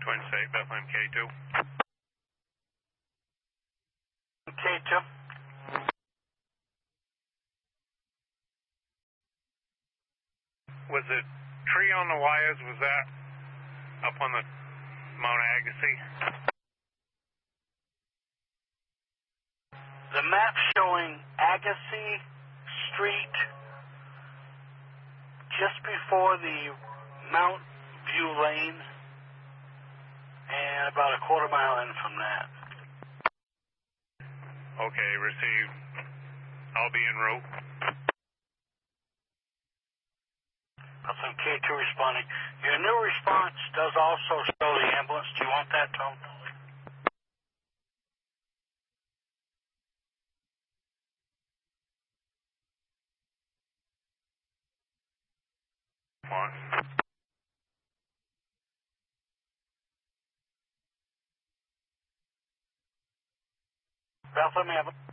Twin State, Bethlehem K2. K2. Was the tree on the wires, was that up on the Mount Agassiz? The map showing Agassiz Street just before the Mount View Lane and about a quarter mile in from that. Okay, received. I'll be en route. Bethlehem K2 responding. Your new response does also show the ambulance. Do you want that, Tom? On. Bethlehem ambulance.